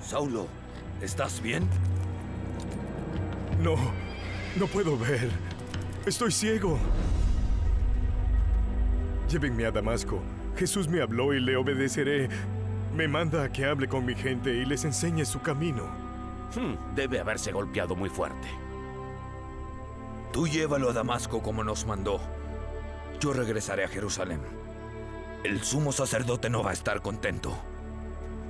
Saulo, ¿estás bien? No, no puedo ver. Estoy ciego. Llévenme a Damasco. Jesús me habló y le obedeceré. Me manda a que hable con mi gente y les enseñe su camino. Debe haberse golpeado muy fuerte. Tú llévalo a Damasco como nos mandó. Yo regresaré a Jerusalén. El sumo sacerdote no va a estar contento.